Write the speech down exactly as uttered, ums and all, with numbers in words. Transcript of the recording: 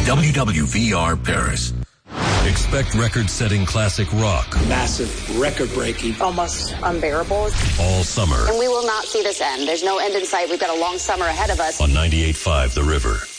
W W V R Paris. Expect record-setting classic rock. Massive, record-breaking. Almost unbearable. All summer. And we will not see this end. There's no end in sight. We've got a long summer ahead of us. On ninety-eight point five The River.